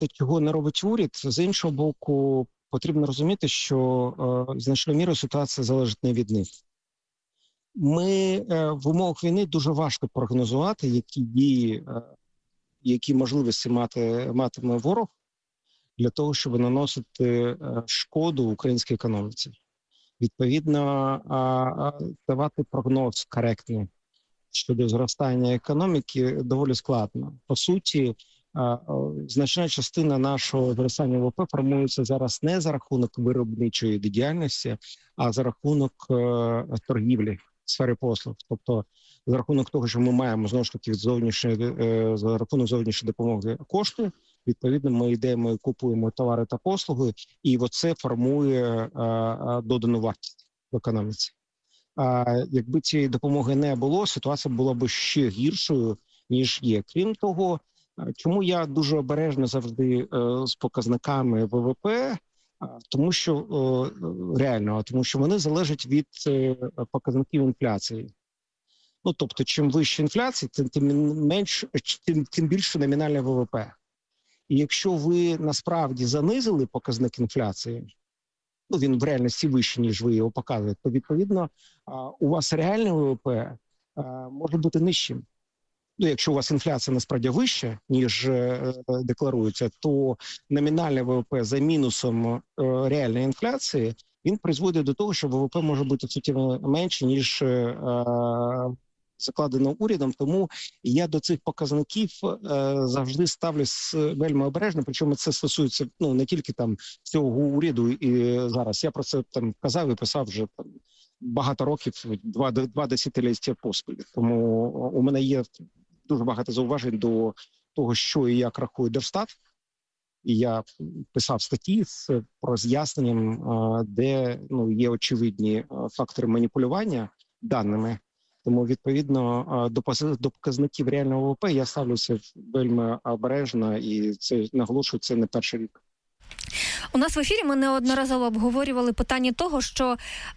те, чого не робить уряд, з іншого боку, потрібно розуміти, що значною мірою ситуація залежить не від них. Ми в умовах війни дуже важко прогнозувати, які дії, які можливості матиме ворог для того, щоб наносити шкоду українській економіці. Відповідно, давати прогноз коректний щодо зростання економіки доволі складно. По суті, значна частина нашого зростання ВВП формується зараз не за рахунок виробничої діяльності, а за рахунок торгівлі в сфері послуг. Тобто за рахунок того, що ми маємо знову ж таки за рахунок зовнішньої допомоги кошти, відповідно ми йдемо і купуємо товари та послуги, і оце формує додану вартість в економіці. Якби цієї допомоги не було, ситуація була б ще гіршою, ніж є. Крім того, чому я дуже обережно завжди з показниками ВВП, тому що тому що вони залежать від показників інфляції. Ну, тобто, чим вища інфляція, тим більше номінальне ВВП. І якщо ви насправді занизили показник інфляції, він в реальності вищий, ніж ви його показуєте, то, відповідно, у вас реальне ВВП може бути нижчим. Якщо у вас інфляція насправді вища, ніж декларується, то номінальне ВВП за мінусом реальної інфляції, він призводить до того, що ВВП може бути суттєво менше, ніж закладено урядом. Тому я до цих показників завжди ставлюсь вельми обережно, причому це стосується не тільки цього уряду і зараз. Я про це казав і писав вже багато років, два десятиліття поспіль. Тому у мене є дуже багато зауважень до того, що і як рахує Держстат. І я писав статті з роз'ясненням, де є очевидні фактори маніпулювання даними. Тому, відповідно, до показників реального ВВП я ставлюся вельми обережно, і це наголошую, це не перший рік. У нас в ефірі ми неодноразово обговорювали питання того, що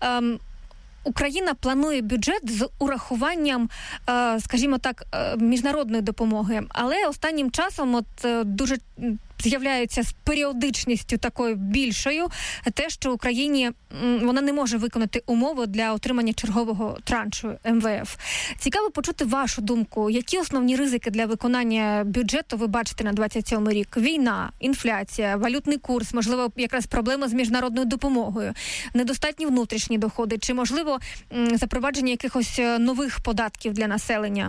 Україна планує бюджет з урахуванням, скажімо так, міжнародної допомоги. Але останнім часом дуже з'являється з періодичністю такою більшою те, що Україні вона не може виконати умови для отримання чергового траншу МВФ. Цікаво почути вашу думку. Які основні ризики для виконання бюджету ви бачите на 27 рік? Війна, інфляція, валютний курс, можливо, якраз проблеми з міжнародною допомогою, недостатні внутрішні доходи, чи, можливо, запровадження якихось нових податків для населення?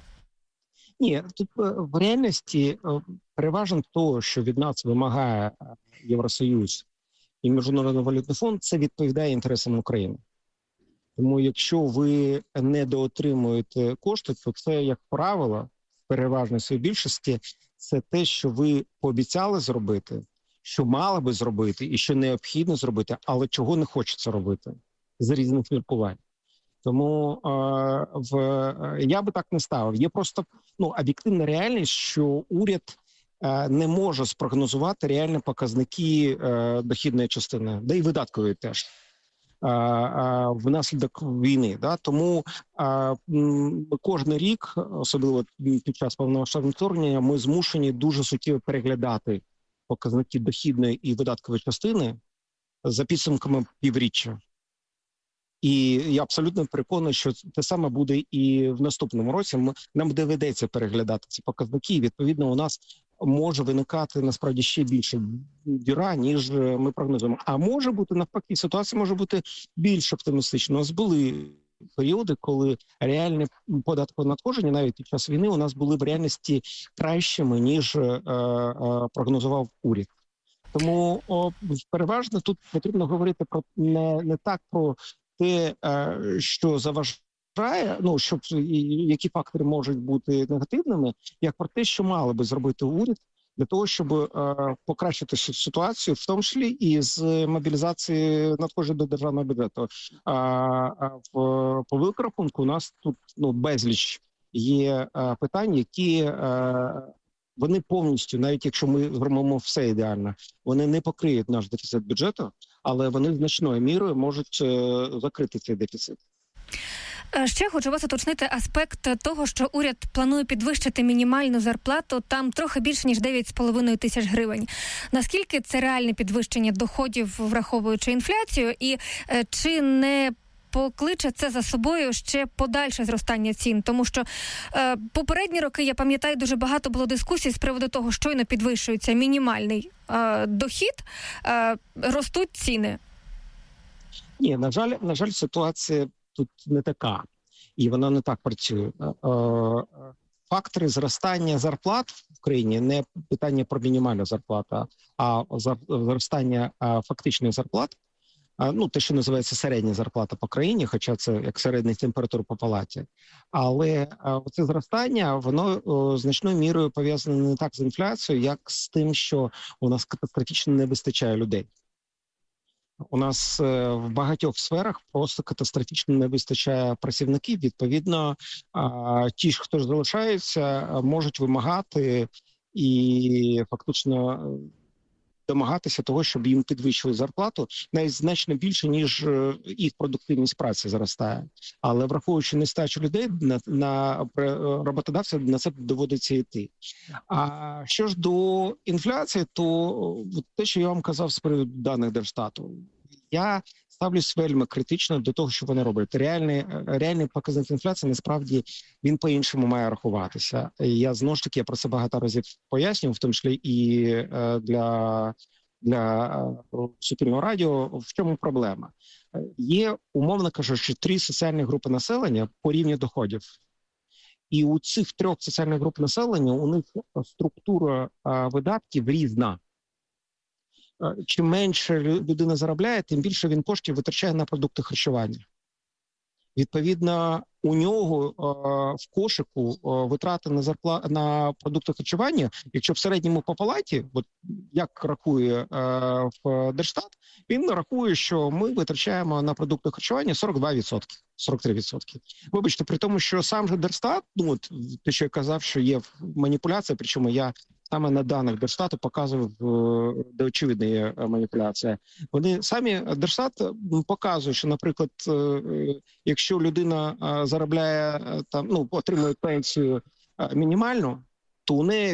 Ні, тут в реальності переважно того, що від нас вимагає Євросоюз і Міжнародний валютний фонд, це відповідає інтересам України. Тому якщо ви недоотримуєте кошти, то це, як правило, в переважній своїй більшості, це те, що ви пообіцяли зробити, що мали би зробити і що необхідно зробити, але чого не хочеться робити з різних міркувань. Тому я би так не ставив. Є просто об'єктивна реальність, що уряд не може спрогнозувати реальні показники дохідної частини, да і видаткової теж, внаслідок війни. Да? Тому кожен рік, особливо під час повномасштабного вторгнення, ми змушені дуже суттєво переглядати показники дохідної і видаткової частини за підсумками півріччя. І я абсолютно переконаний, що те саме буде і в наступному році. Нам доведеться переглядати ці показники, і, відповідно, у нас може виникати, насправді, ще більше діра, ніж ми прогнозуємо. А може бути, навпаки, ситуація може бути більш оптимістична. У нас були періоди, коли реальні податкові надходження, навіть під час війни, у нас були в реальності кращими, ніж прогнозував уряд. Тому переважно тут потрібно говорити про не так про те, що заважає, які фактори можуть бути негативними, як про те, що мали би зробити уряд для того, щоб покращити ситуацію, в тому числі і з мобілізації надходжень до державного бюджету. По великому рахунку у нас тут безліч є питань, які вони повністю, навіть якщо ми зробимо все ідеально, вони не покриють наш дефіцит бюджету, але вони значною мірою можуть закрити цей дефіцит. Ще хочу вас уточнити аспект того, що уряд планує підвищити мінімальну зарплату там трохи більше, ніж 9,5 тисяч гривень. Наскільки це реальне підвищення доходів, враховуючи інфляцію, і чи не покличе це за собою ще подальше зростання цін? Тому що попередні роки, я пам'ятаю, дуже багато було дискусій з приводу того, щойно підвищується мінімальний дохід, ростуть ціни. Ні, на жаль, ситуація тут не така, і вона не так працює. Фактори зростання зарплат в країні не питання про мінімальну зарплату, а зростання фактичних зарплат, те, що називається середня зарплата по країні, хоча це як середня температура по палаті. Але це зростання, воно значною мірою пов'язане не так з інфляцією, як з тим, що у нас катастрофічно не вистачає людей. У нас в багатьох сферах просто катастрофічно не вистачає працівників. Відповідно, ті, хто ж залишаються, можуть вимагати і фактично домагатися того, щоб їм підвищили зарплату, навіть значно більше, ніж їх продуктивність праці зростає. Але враховуючи нестачу людей, на роботодавця на це доводиться йти. А що ж до інфляції, то те, що я вам казав з приводу даних Держстату, я ставлюсь вельми критично до того, що вони роблять. Реальний показник інфляції, насправді, він по-іншому має рахуватися. Я, знову ж таки, я про це багато разів пояснював, в тому числі і для Суспільного радіо. В чому проблема? Є, умовно кажучи, 3 соціальні групи населення по рівню доходів. І у цих 3 соціальних груп населення у них структура видатків різна. Чим менше людина заробляє, тим більше він коштів витрачає на продукти харчування. Відповідно, у нього в кошику витрати на продукти харчування, якщо в середньому по палаті, от як рахує в Держстат, він рахує, що ми витрачаємо на продукти харчування 42%, 43%. Вибачте, при тому, що сам же Держстат, те, що я казав, що є маніпуляція, причому я саме на даних Держстату показував, де очевидна є маніпуляція. Вони самі, Держстат показує, що, наприклад, якщо людина заробляє, отримує пенсію мінімальну, то у неї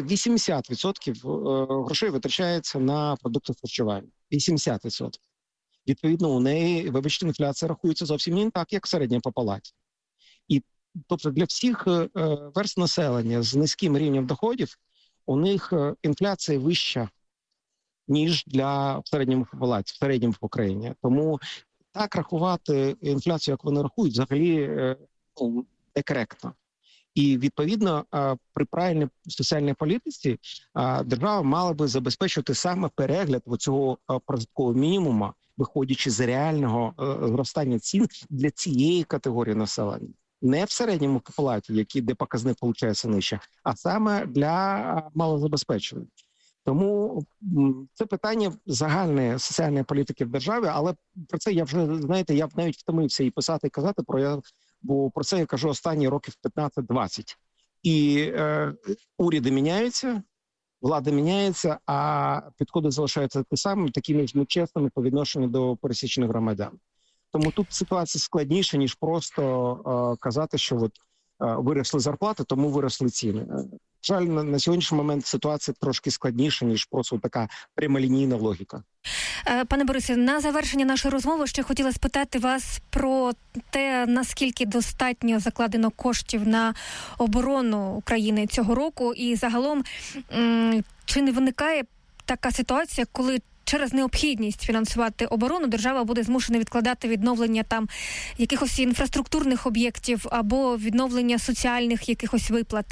80% грошей витрачається на продукти харчування. 80%. Відповідно, у неї, вибачте, інфляція рахується зовсім не так, як середня по палаті. І, тобто, для всіх верств населення з низьким рівнем доходів у них інфляція вища, ніж в середньому по палаті, в середньому по країні. Тому так рахувати інфляцію, як вони рахують, взагалі некоректно. І, відповідно, при правильній соціальній політиці держава мала би забезпечувати саме перегляд цього прожиткового мінімуму, виходячи з реального зростання цін для цієї категорії населення. Не в середньому по палаті, де показник виходить нижче, а саме для малозабезпечених. Тому це питання загальної соціальної політики в державі, але про це я вже, знаєте, я навіть втомився і писати, і казати, бо про це я кажу останні років 15-20. І уряди міняються, влада міняється, а підходи залишаються ті самі, такими ж нечесними по відношенню до пересічних громадян. Тому тут ситуація складніша, ніж просто казати, що виросли зарплати, тому виросли ціни. Жаль, на сьогоднішній момент ситуація трошки складніша, ніж просто така прямолінійна логіка. Пане Борисе, на завершення нашої розмови ще хотіла спитати вас про те, наскільки достатньо закладено коштів на оборону України цього року, і загалом, чи не виникає така ситуація, коли через необхідність фінансувати оборону держава буде змушена відкладати відновлення там якихось інфраструктурних об'єктів або відновлення соціальних якихось виплат?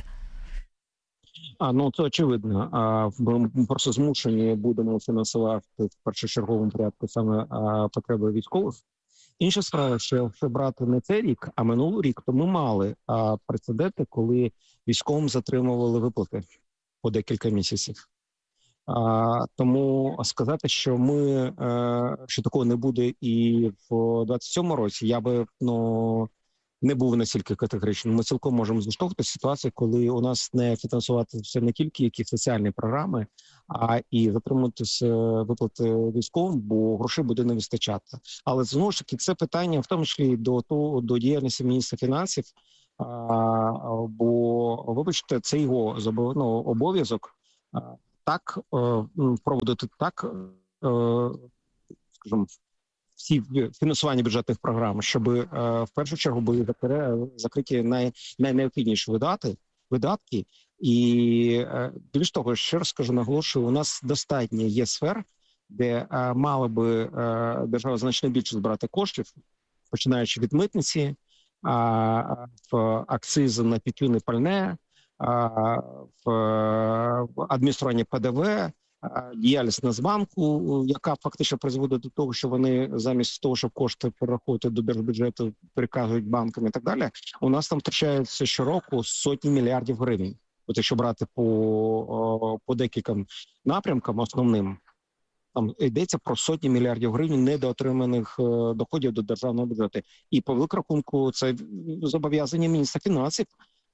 Це очевидно. Ми просто змушені будемо фінансувати в першочерговому порядку саме потреби військових. Інша справа, що якщо брати не цей рік, а минулий рік, то ми мали прецеденти, коли військовим затримували виплати по декілька місяців. Тому сказати, що такого не буде і в 27-му році, я би не був настільки категоричним. Ми цілком можемо зіштовхнутися з ситуацією, коли у нас не фінансуватися не тільки якісь соціальні програми, і затримуватися виплати військовим, бо грошей буде не вистачати. Але знову ж таки це питання, в тому числі до діяльності міністра фінансів. Бо, вибачте, це його обов'язок так проводити так, скажімо, всі фінансування бюджетних програм, щоб в першу чергу були закриті найнеобхідніші видатки. І більш того, ще раз скажу, наголошую, у нас достатньо є сфер, де мала би держава значно більше збирати коштів, починаючи від митниці, в акцизи на тютюн і пальне, в адміністрування ПДВ, діяльність Нацбанку, яка фактично призводить до того, що вони замість того, щоб кошти перераховувати до держбюджету, переказують банкам і так далі, у нас там втрачаються щороку сотні мільярдів гривень. От якщо брати по декільком напрямкам основним, там йдеться про сотні мільярдів гривень недоотриманих доходів до державного бюджету. І по великому рахунку це зобов'язання міністра фінансів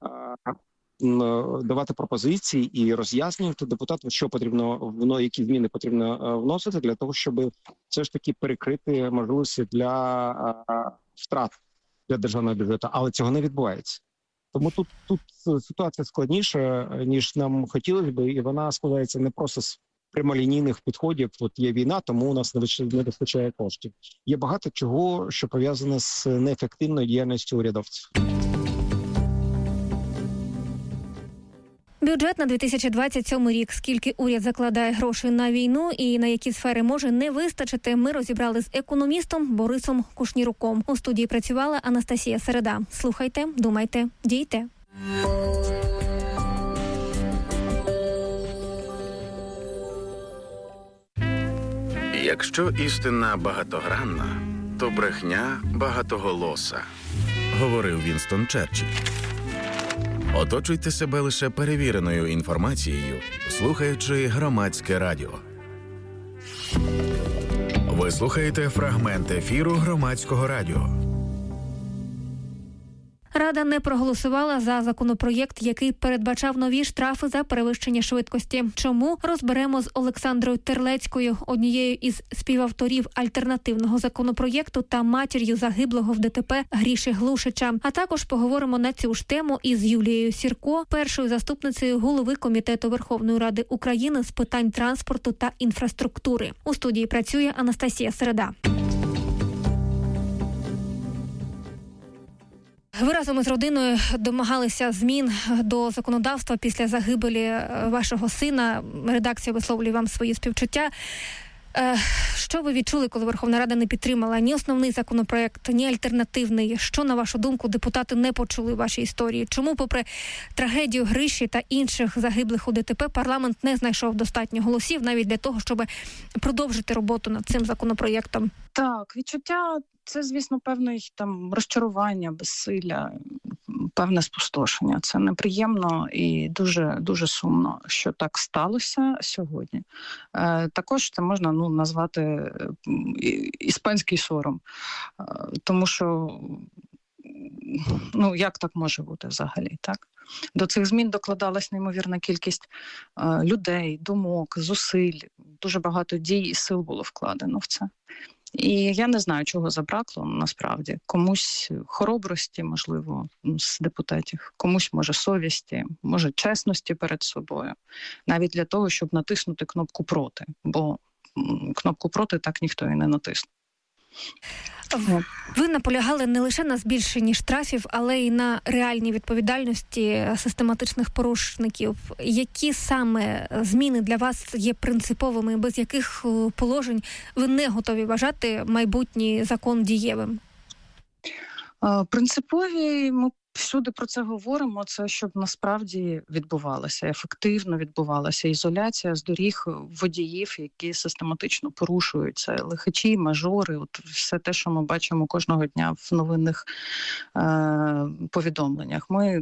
давати пропозиції і роз'яснювати депутатам, що потрібно, які зміни потрібно вносити для того, щоб все ж таки перекрити можливості для втрат для державного бюджету. Але цього не відбувається. Тому тут ситуація складніша, ніж нам хотілося б, і вона складається не просто з прямолінійних підходів. От є війна, тому у нас не вистачає коштів. Є багато чого, що пов'язане з неефективною діяльністю урядовців. Бюджет на 2027 рік. Скільки уряд закладає грошей на війну і на які сфери може не вистачити, ми розібрали з економістом Борисом Кушніруком. У студії працювала Анастасія Середа. Слухайте, думайте, дійте. Якщо істина багатогранна, то брехня багатоголоса, говорив Вінстон Черчилль. Оточуйте себе лише перевіреною інформацією, слухаючи Громадське радіо. Ви слухаєте фрагмент ефіру Громадського радіо. Рада не проголосувала за законопроєкт, який передбачав нові штрафи за перевищення швидкості. Чому? Розберемо з Олександрою Терлецькою, однією із співавторів альтернативного законопроєкту та матір'ю загиблого в ДТП Гріші Глушича. А також поговоримо на цю ж тему із Юлією Сірко, першою заступницею голови Комітету Верховної Ради України з питань транспорту та інфраструктури. У студії працює Анастасія Середа. Ви разом із родиною домагалися змін до законодавства після загибелі вашого сина. Редакція висловлює вам свої співчуття. Що ви відчули, коли Верховна Рада не підтримала ні основний законопроект, ні альтернативний? Що, на вашу думку, депутати не почули в вашій історії? Чому, попри трагедію Гриші та інших загиблих у ДТП, парламент не знайшов достатньо голосів навіть для того, щоб продовжити роботу над цим законопроєктом? Так, відчуття – це, звісно, певне там розчарування, безсилля, певне спустошення. Це неприємно і дуже, дуже сумно, що так сталося сьогодні. Також це можна назвати іспанський сором, тому що як так може бути взагалі, так? До цих змін докладалась неймовірна кількість людей, думок, зусиль, дуже багато дій і сил було вкладено в це. І я не знаю, чого забракло насправді. Комусь хоробрості, можливо, з депутатів, комусь, може, совісті, може, чесності перед собою. Навіть для того, щоб натиснути кнопку «проти», бо кнопку «проти» так ніхто і не натиснув. Ви наполягали не лише на збільшенні штрафів, але й на реальній відповідальності систематичних порушників. Які саме зміни для вас є принциповими, без яких положень ви не готові вважати майбутній закон дієвим? Принципові, ми всюди про це говоримо, це щоб насправді відбувалася, ефективно відбувалася ізоляція з доріг водіїв, які систематично порушують. Це лихачі, мажори, от все те, що ми бачимо кожного дня в новинних повідомленнях. Ми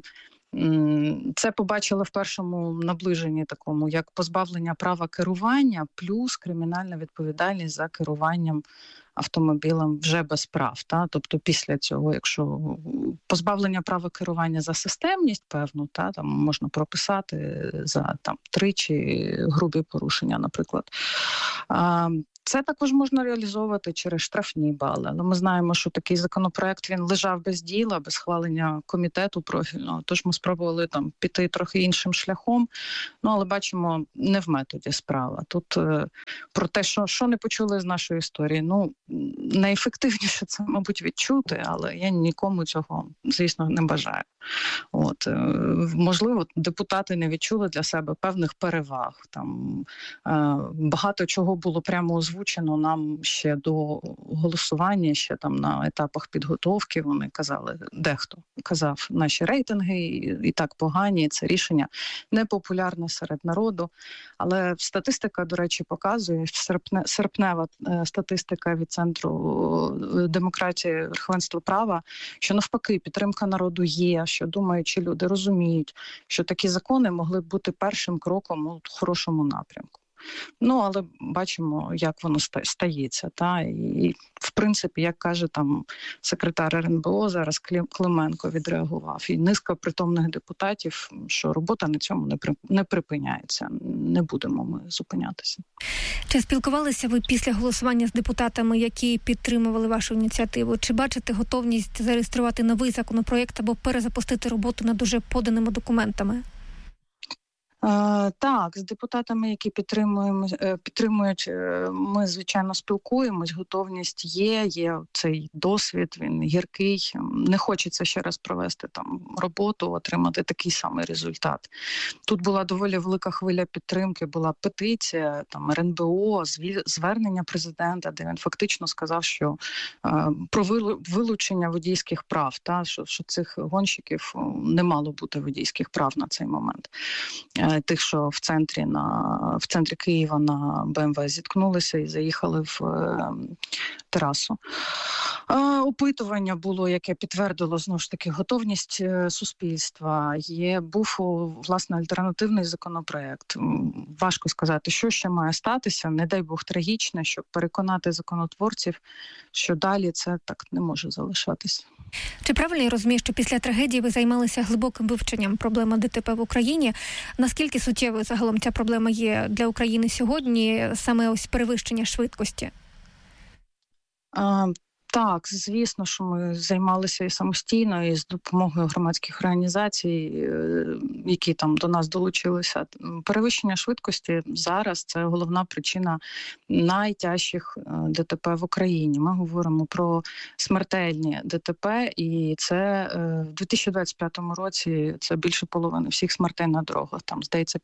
Це побачили в першому наближенні такому, як позбавлення права керування плюс кримінальна відповідальність за керуванням автомобілем вже без прав. Тобто після цього, якщо позбавлення права керування за системність, певно, там можна прописати за 3 грубі порушення, наприклад. Це також можна реалізовувати через штрафні бали. Але ми знаємо, що такий законопроект, він лежав без діла, без схвалення комітету профільного. Тож ми спробували піти трохи іншим шляхом. Але бачимо, не в методі справа. Тут про те, що не почули з нашої історії. Найефективніше це, мабуть, відчути, але я нікому цього, звісно, не бажаю. Можливо, депутати не відчули для себе певних переваг. Багато чого було прямо озвучено нам ще до голосування, ще на етапах підготовки. Вони казали, дехто казав, наші рейтинги і так погані, це рішення непопулярне серед народу. Але статистика, до речі, показує, серпнева статистика від Центру демократії, верховенства права, що навпаки підтримка народу є, що думаючі люди розуміють, що такі закони могли б бути першим кроком у хорошому напрямку. Але бачимо, як воно стається. І, в принципі, як каже секретар РНБО, зараз Клименко відреагував, і низка притомних депутатів, що робота на цьому не припиняється. Не будемо ми зупинятися. Чи спілкувалися ви після голосування з депутатами, які підтримували вашу ініціативу? Чи бачите готовність зареєструвати новий законопроєкт або перезапустити роботу над уже поданими документами? Так, з депутатами, які підтримують, ми, звичайно, спілкуємось, готовність є цей досвід, він гіркий, не хочеться ще раз провести роботу, отримати такий самий результат. Тут була доволі велика хвиля підтримки, була петиція, РНБО, звернення президента, де він фактично сказав, що про вилучення водійських прав, що цих гонщиків не мало бути водійських прав на цей момент. Тих, що в центрі Києва на БМВ зіткнулися і заїхали в трасу. Опитування було, яке підтвердило, знову ж таки, готовність суспільства. Був, власне, альтернативний законопроект. Важко сказати, що ще має статися, не дай Бог трагічне, щоб переконати законотворців, що далі це так не може залишатись. Чи правильно я розумію, що після трагедії ви займалися глибоким вивченням проблеми ДТП в Україні? Наскільки суттєвою загалом ця проблема є для України сьогодні, саме ось перевищення швидкості? Так, звісно, що ми займалися і самостійно, і з допомогою громадських організацій, які до нас долучилися. Перевищення швидкості зараз – це головна причина найтяжчих ДТП в Україні. Ми говоримо про смертельні ДТП, і це в 2025 році це більше половини всіх смертей на дорогах, здається,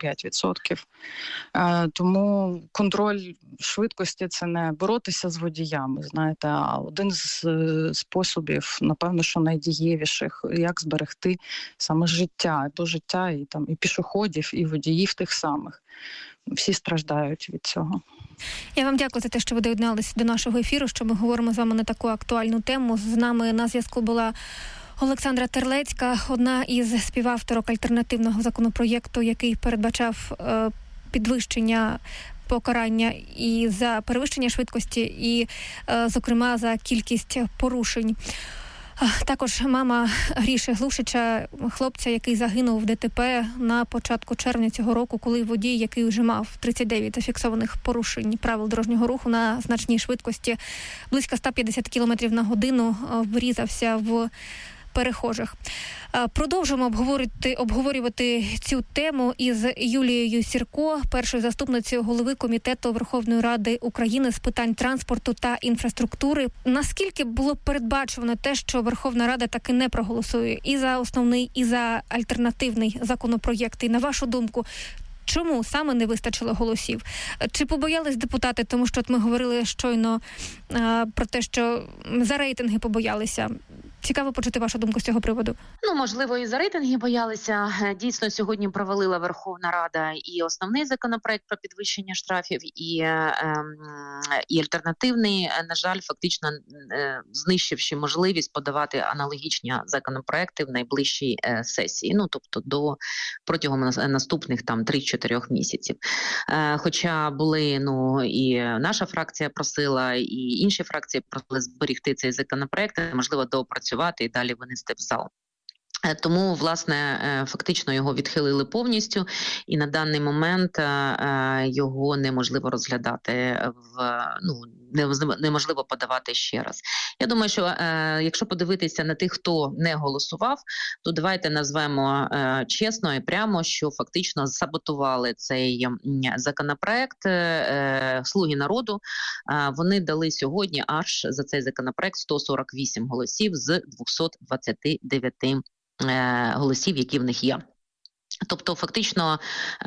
55%. Тому контроль швидкості – це не боротися з водіями, знаєте, а один з способів, напевно, що найдієвіших, як зберегти саме життя і пішоходів, і водіїв тих самих. Всі страждають від цього. Я вам дякую за те, що ви доєдналися до нашого ефіру, що ми говоримо з вами на таку актуальну тему. З нами на зв'язку була Олександра Терлецька, одна із співавторок альтернативного законопроєкту, який передбачав підвищення покарання і за перевищення швидкості, і, зокрема, за кількість порушень. Також мама Гріші Глушича, хлопця, який загинув в ДТП на початку червня цього року, коли водій, який вже мав 39 зафіксованих порушень правил дорожнього руху на значній швидкості, близько 150 км на годину, врізався в перехожих. Продовжуємо обговорювати цю тему із Юлією Сірко, першою заступницею голови Комітету Верховної Ради України з питань транспорту та інфраструктури. Наскільки було передбачено те, що Верховна Рада таки не проголосує і за основний, і за альтернативний законопроєкт? І на вашу думку, чому саме не вистачило голосів? Чи побоялись депутати, тому що ми говорили щойно про те, що за рейтинги побоялися? Цікаво почути вашу думку з цього приводу. Ну, можливо, і за рейтинги боялися. Дійсно, сьогодні провалила Верховна Рада і основний законопроект про підвищення штрафів, і альтернативний, на жаль, фактично знищивши можливість подавати аналогічні законопроекти в найближчій сесії. Ну, тобто протягом наступних 3-4 місяців. Хоча були, і наша фракція просила, і інші фракції просили зберігти цей законопроект, можливо, доопрацювати і далі винести в зал. Тому, власне, фактично його відхилили повністю, і на даний момент його неможливо розглядати, неможливо подавати ще раз. Я думаю, що якщо подивитися на тих, хто не голосував, то давайте назвемо чесно і прямо, що фактично саботували цей законопроект «Слуги народу». Вони дали сьогодні аж за цей законопроект 148 голосів з 229 голосів, які в них є. Тобто, фактично,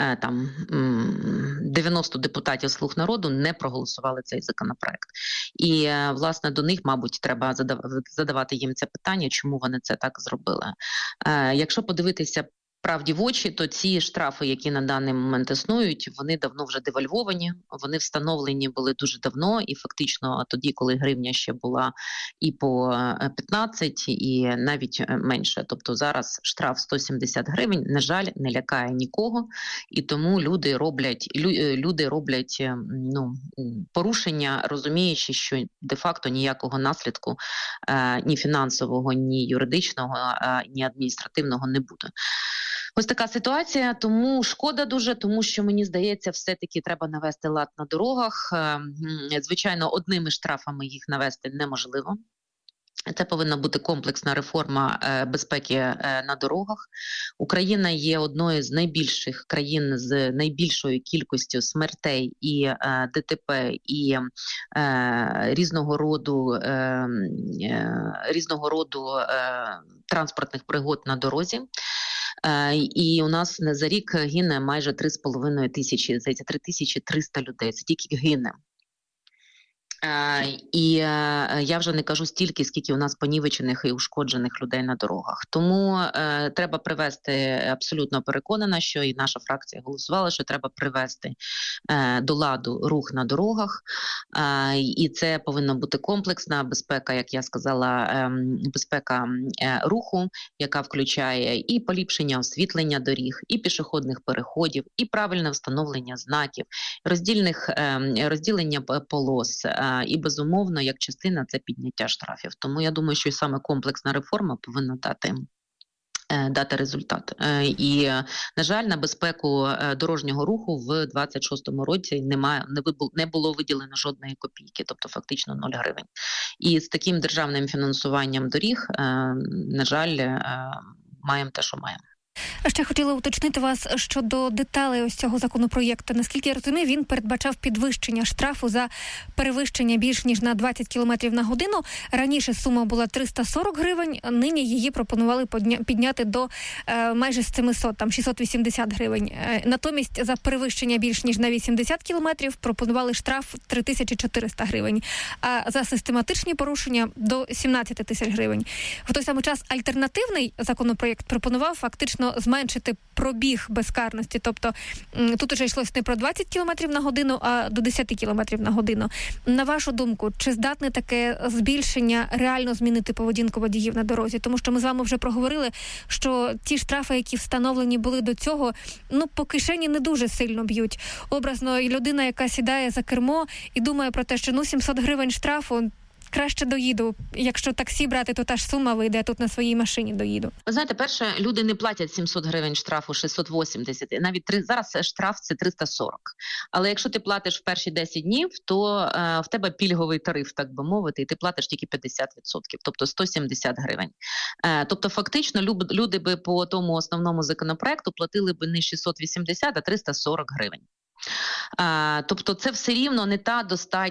90 депутатів «Слуг народу» не проголосували цей законопроект. І, власне, до них, мабуть, треба задавати їм це питання, чому вони це так зробили. Якщо подивитися правді в очі, то ці штрафи, які на даний момент існують, вони давно вже девальвовані, вони встановлені були дуже давно, і фактично тоді, коли гривня ще була і по 15, і навіть менше. Тобто зараз штраф 170 гривень, на жаль, не лякає нікого, і тому люди роблять порушення, розуміючи, що де-факто ніякого наслідку ні фінансового, ні юридичного, ні адміністративного не буде. Ось така ситуація, тому шкода дуже, тому що, мені здається, все-таки треба навести лад на дорогах. Звичайно, одними штрафами їх навести неможливо. Це повинна бути комплексна реформа безпеки на дорогах. Україна є одною з найбільших країн з найбільшою кількістю смертей і ДТП, і різного роду транспортних пригод на дорозі. І у нас за рік гине майже 3,5 тисячі, здається, 3300 людей. Це тільки гине. І я вже не кажу стільки, скільки у нас понівечених і ушкоджених людей на дорогах. Тому треба привести, абсолютно переконана, що і наша фракція голосувала, що треба привести до ладу рух на дорогах. І це повинна бути комплексна безпека, як я сказала, безпека руху, яка включає і поліпшення освітлення доріг, і пішохідних переходів, і правильне встановлення знаків, розділення полос, і, безумовно, як частина, це підняття штрафів. Тому я думаю, що і саме комплексна реформа повинна дати результат. І, на жаль, на безпеку дорожнього руху в 26-му році не було виділено жодної копійки, тобто фактично 0 гривень. І з таким державним фінансуванням доріг, на жаль, маємо те, що маємо. Ще хотіла уточнити вас щодо деталей ось цього законопроєкту. Наскільки я розумію, він передбачав підвищення штрафу за перевищення більш ніж на 20 км на годину. Раніше сума була 340 гривень, нині її пропонували підняти до майже 700, 680 гривень. Натомість за перевищення більш ніж на 80 км пропонували штраф 3400 гривень, а за систематичні порушення до 17 тисяч гривень. В той самий час альтернативний законопроєкт пропонував фактично зменшити пробіг безкарності. Тобто тут уже йшлося не про 20 км на годину, а до 10 км на годину. На вашу думку, чи здатне таке збільшення реально змінити поведінку водіїв на дорозі? Тому що ми з вами вже проговорили, що ті штрафи, які встановлені були до цього, по кишені не дуже сильно б'ють. Образно, і людина, яка сідає за кермо і думає про те, що 700 гривень штрафу, краще доїду. Якщо таксі брати, то та ж сума вийде, а тут на своїй машині доїду. Ви знаєте, перше, люди не платять 700 гривень штрафу, 680. Навіть зараз штраф – це 340. Але якщо ти платиш в перші 10 днів, то в тебе пільговий тариф, так би мовити, і ти платиш тільки 50%, тобто 170 гривень. Тобто фактично люди би по тому основному законопроекту платили би не 680, а 340 гривень. Тобто це все рівно не та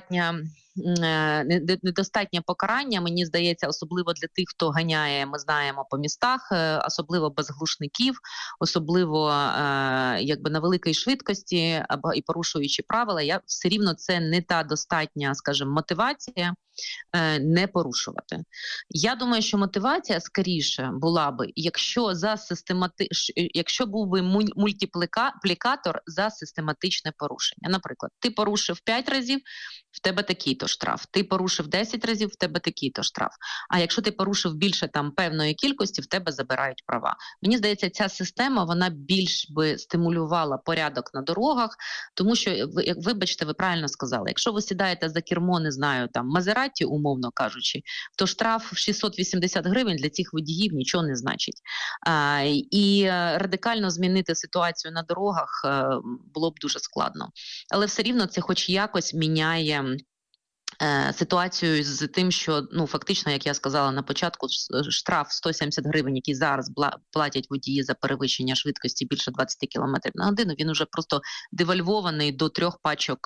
недостатнє покарання, мені здається, особливо для тих, хто ганяє, ми знаємо, по містах, особливо без глушників, особливо на великій швидкості або і порушуючи правила. Все рівно це не та достатня, скажімо, мотивація не порушувати. Я думаю, що мотивація скоріше була би, якщо був би мультиплікатор за систематичне порушення. Наприклад, ти порушив 5 разів, в тебе такий-то штраф. Ти порушив 10 разів, в тебе такий-то штраф. А якщо ти порушив більше там певної кількості, в тебе забирають права. Мені здається, ця система, вона більш би стимулювала порядок на дорогах, тому що, вибачте, ви правильно сказали, якщо ви сідаєте за кермо, не знаю, там, Мазераті, умовно кажучи, то штраф в 680 гривень для цих водіїв нічого не значить. І радикально змінити ситуацію на дорогах було б дуже складно. Але все рівно це хоч якось міняє ситуацію з тим, що, фактично, як я сказала на початку, штраф 170 гривень, який зараз платять водії за перевищення швидкості більше 20 км на годину, він уже просто девальвований до 3 пачок,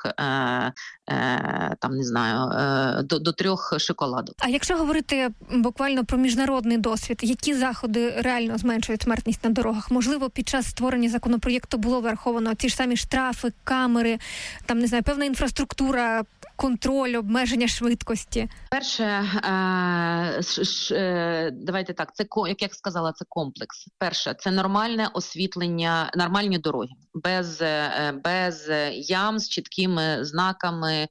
до 3 шоколадок. А якщо говорити буквально про міжнародний досвід, які заходи реально зменшують смертність на дорогах? Можливо, під час створення законопроєкту було враховано ті ж самі штрафи, камери, певна інфраструктура, контроль, обмеження швидкості? Перше, давайте так, це, як я сказала, це комплекс. Перше, це нормальне освітлення, нормальні дороги, без ям, з чіткими знаками,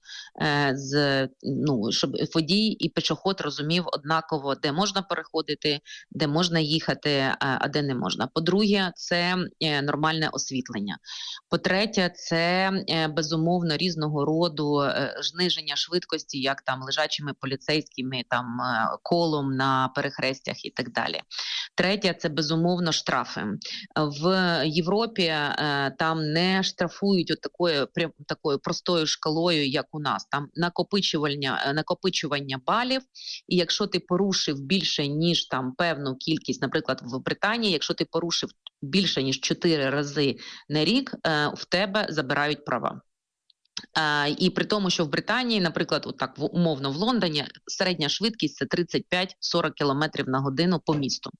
щоб водій і пішохід розумів однаково, де можна переходити, де можна їхати, а де не можна. По-друге, це нормальне освітлення. По-третє, це, безумовно, різного роду зниження швидкості, як там лежачими поліцейськими, там колом на перехрестях і так далі. Третє, це, безумовно, штрафи. В Європі там не штрафують такою простою шкалою, як у нас. Там накопичування балів, і якщо ти порушив більше, ніж там певну кількість, наприклад, в Британії, якщо ти порушив більше, ніж 4 рази на рік, в тебе забирають права. І при тому, що в Британії, наприклад, умовно в Лондоні, середня швидкість – це 35-40 км на годину по місту.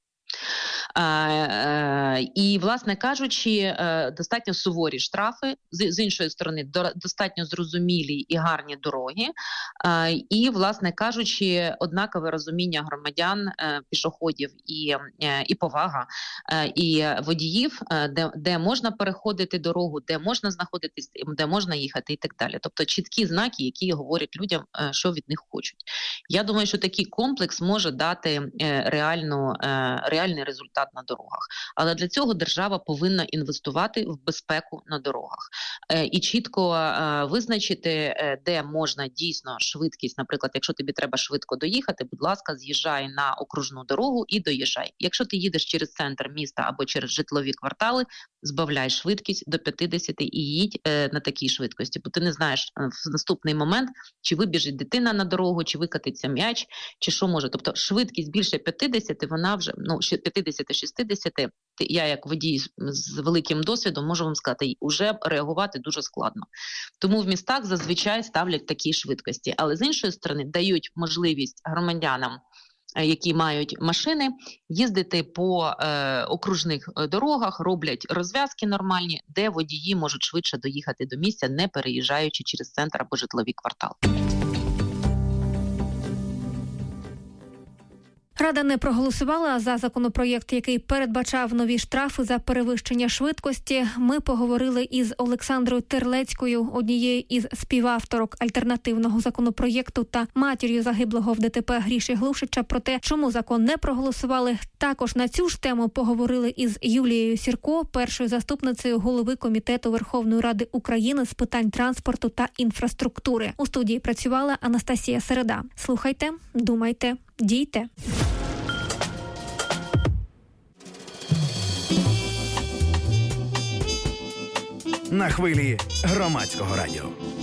І, власне кажучи, достатньо суворі штрафи, з іншої сторони, достатньо зрозумілі і гарні дороги, і, власне кажучи, однакове розуміння громадян, пішоходів і повага, і водіїв, де можна переходити дорогу, де можна знаходитись, де можна їхати і так далі. Тобто чіткі знаки, які говорять людям, що від них хочуть. Я думаю, що такий комплекс може дати реальний результат на дорогах. Але для цього держава повинна інвестувати в безпеку на дорогах. І чітко визначити, де можна дійсно швидкість, наприклад, якщо тобі треба швидко доїхати, будь ласка, з'їжджай на окружну дорогу і доїжджай. Якщо ти їдеш через центр міста або через житлові квартали, збавляй швидкість до 50 і їдь на такій швидкості, бо ти не знаєш в наступний момент, чи вибіжить дитина на дорогу, чи викатиться м'яч, чи що може. Тобто швидкість більше 50, вона вже, 50-60, я як водій з великим досвідом можу вам сказати, вже реагувати дуже складно. Тому в містах зазвичай ставлять такі швидкості. Але з іншої сторони дають можливість громадянам, які мають машини, їздити по окружних дорогах, роблять розв'язки нормальні, де водії можуть швидше доїхати до місця, не переїжджаючи через центр або житлові квартали. Рада не проголосувала за законопроєкт, який передбачав нові штрафи за перевищення швидкості. Ми поговорили із Олександрою Терлецькою, однією із співавторок альтернативного законопроєкту та матір'ю загиблого в ДТП Гріші Глушича, про те, чому закон не проголосували. Також на цю ж тему поговорили із Юлією Сірко, першою заступницею голови Комітету Верховної Ради України з питань транспорту та інфраструктури. У студії працювала Анастасія Середа. Слухайте, думайте, дійте. На хвилі Громадського радіо.